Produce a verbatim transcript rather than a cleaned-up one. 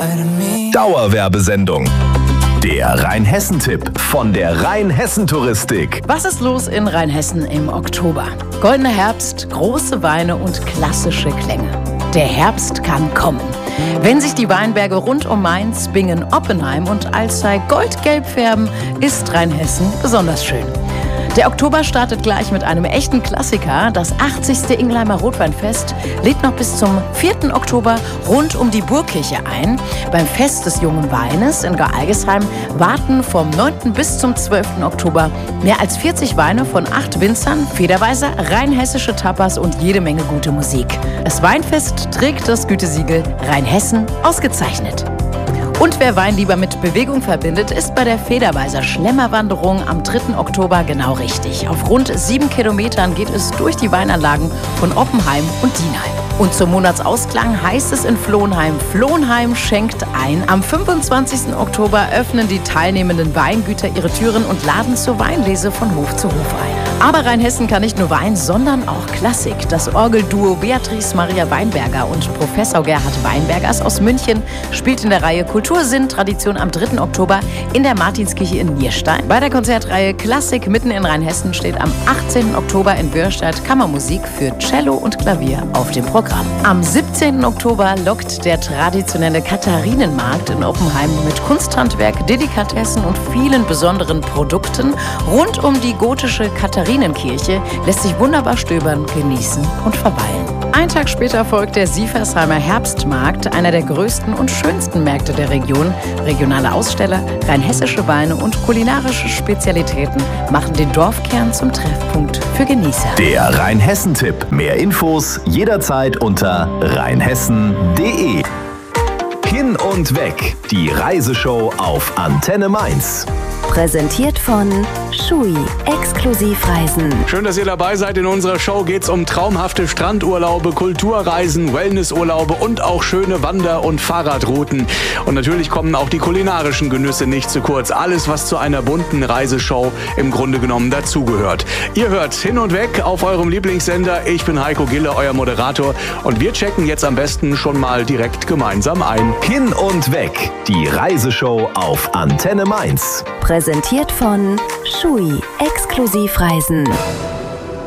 Dauerwerbesendung. Der Rheinhessen-Tipp von der Rheinhessen-Touristik. Was ist los in Rheinhessen im Oktober? Goldener Herbst, große Weine und klassische Klänge. Der Herbst kann kommen. Wenn sich die Weinberge rund um Mainz, Bingen, Oppenheim und Alzey goldgelb färben, ist Rheinhessen besonders schön. Der Oktober startet gleich mit einem echten Klassiker. Das achtzigste Ingelheimer Rotweinfest lädt noch bis zum vierten Oktober rund um die Burgkirche ein. Beim Fest des jungen Weines in Gar-Algesheim warten vom neunten bis zum zwölften Oktober mehr als vierzig Weine von acht Winzern, Federweiser, rheinhessische Tapas und jede Menge gute Musik. Das Weinfest trägt das Gütesiegel Rheinhessen ausgezeichnet. Und wer Wein lieber mit Bewegung verbindet, ist bei der Federweiser Schlemmerwanderung am dritten Oktober genau richtig. Auf rund sieben Kilometern geht es durch die Weinanlagen von Oppenheim und Dienheim. Und zum Monatsausklang heißt es in Flohnheim, Flohnheim schenkt ein. Am fünfundzwanzigsten Oktober öffnen die teilnehmenden Weingüter ihre Türen und laden zur Weinlese von Hof zu Hof ein. Aber Rheinhessen kann nicht nur Wein, sondern auch Klassik. Das Orgelduo Beatrice Maria Weinberger und Professor Gerhard Weinbergers aus München spielt in der Reihe Kultursinn Tradition am dritten Oktober in der Martinskirche in Nierstein. Bei der Konzertreihe Klassik mitten in Rheinhessen steht am achtzehnten Oktober in Bürstadt Kammermusik für Cello und Klavier auf dem Programm. Am siebzehnten Oktober lockt der traditionelle Katharinenmarkt in Oppenheim mit Kunsthandwerk, Delikatessen und vielen besonderen Produkten. Rund um die gotische Katharinenkirche lässt sich wunderbar stöbern, genießen und verweilen. Ein Tag später folgt der Siefersheimer Herbstmarkt, einer der größten und schönsten Märkte der Region. Regionale Aussteller, rheinhessische Weine und kulinarische Spezialitäten machen den Dorfkern zum Treffpunkt für Genießer. Der Rheinhessen-Tipp. Mehr Infos jederzeit unter rheinhessen punkt de. Hin und weg. Die Reiseshow auf Antenne Mainz. Präsentiert von Schui, Exklusivreisen. Schön, dass ihr dabei seid. In unserer Show geht es um traumhafte Strandurlaube, Kulturreisen, Wellnessurlaube und auch schöne Wander- und Fahrradrouten. Und natürlich kommen auch die kulinarischen Genüsse nicht zu kurz. Alles, was zu einer bunten Reiseshow im Grunde genommen dazugehört. Ihr hört Hin und Weg auf eurem Lieblingssender. Ich bin Heiko Gille, euer Moderator. Und wir checken jetzt am besten schon mal direkt gemeinsam ein. Hin und Weg. Die Reiseshow auf Antenne Mainz. Präsentiert von Schui, Exklusivreisen.